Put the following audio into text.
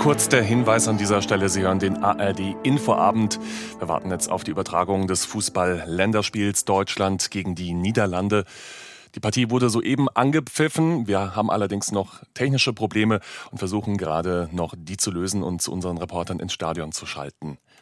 Kurz der Hinweis an dieser Stelle, Sie hören den ARD-Infoabend. Wir warten jetzt auf die Übertragung des Fußball-Länderspiels Deutschland gegen die Niederlande. Die Partie wurde soeben angepfiffen. Wir haben allerdings noch technische Probleme und versuchen gerade noch die zu lösen und zu unseren Reportern ins Stadion zu schalten.